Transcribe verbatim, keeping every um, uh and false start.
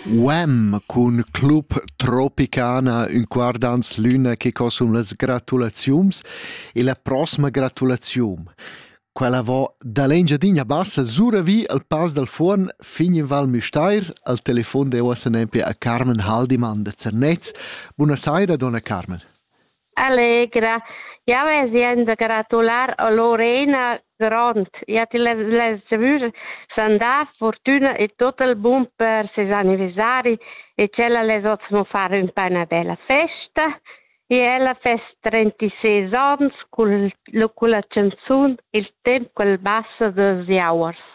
Wham cun Club Tropicana un quart d'ans luna che cosum las gratulaziums e la prossima gratulazium. Quella vo da l'engiadina bassa zura vi al pas del forn fin in Val Müstair al telefon de osanempia a Carmen Haldiman de Zernetz. Buonasera, donna Carmen. Allegra. Ja, wir sind da gratular a Lorena Grant. Ja, die les les vus sanda fortuna e tot il buon per ses anniversari e cella les otsmo fare un pa una bella festa. E ella fest trentasei ans col con la canzun Il tempo quel basso des hours.